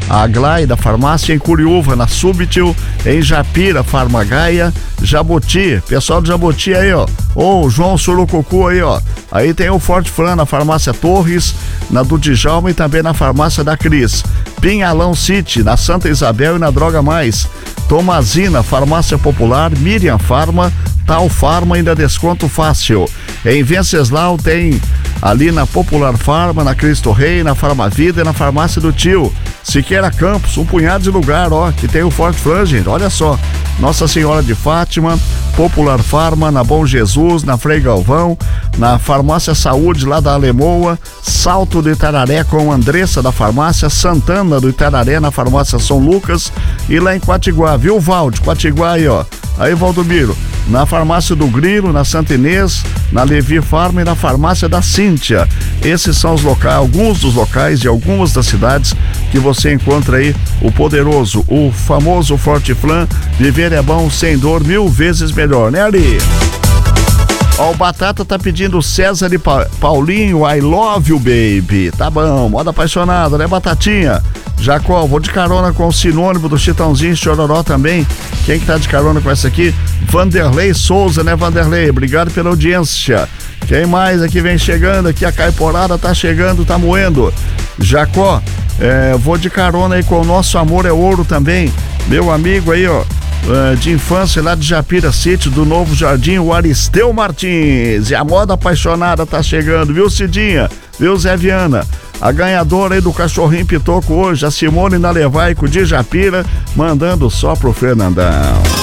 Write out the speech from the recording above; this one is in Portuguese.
a Aglai da farmácia em Curiúva, na Súbitil, em Japira, Farmagaia, Jabuti, pessoal do Jabuti aí, ó, ô João Surucucu aí, ó, aí tem o Forte Fran na farmácia Torres, na do Djalma e também na farmácia da Cris, Pinhalão City, na Santa Isabel e na Droga Mais, Tomazina, farmácia popular, Miriam Farma, Tal Farma, ainda desconto fácil. Em Venceslau tem ali na Popular Farma, na Cristo Rei, na Farmavida e na Farmácia do Tio. Siqueira Campos, um punhado de lugar, ó, que tem o Forte Fran, gente, olha só. Nossa Senhora de Fátima, Popular Farma, na Bom Jesus, na Frei Galvão, na Farmácia Saúde lá da Alemoa, Salto do Itararé com Andressa da farmácia, Santana do Itararé na Farmácia São Lucas e lá em Quatiguá, viu, Valde? Quatiguá aí, ó. Aí, Valdomiro, na farmácia do Grilo, na Santa Inês, na Levi Farma e na farmácia da Cíntia. Esses são os locais, alguns dos locais e algumas das cidades que você encontra aí o poderoso, o famoso Forte Fran. Viver é bom, sem dor, 1000 vezes melhor, né, Ari? Ó, o Batata tá pedindo César e Paulinho, I love you, baby. Tá bom, moda apaixonada, né, Batatinha? Jacó, vou de carona com o sinônimo do Chitãozinho Chororó também. Quem que tá de carona com essa aqui? Vanderlei Souza, né, Vanderlei? Obrigado pela audiência. Quem mais aqui vem chegando? Aqui a Caiporada tá chegando, tá moendo. Jacó, vou de carona aí com o Nosso Amor é Ouro também. Meu amigo aí, ó, de infância lá de Japira City, do Novo Jardim, o Aristeu Martins. E a moda apaixonada tá chegando, viu, Cidinha? Viu, Zé Viana? A ganhadora aí do Cachorrinho Pitoco hoje, a Simone Nalevaico de Japira, mandando só pro Fernandão.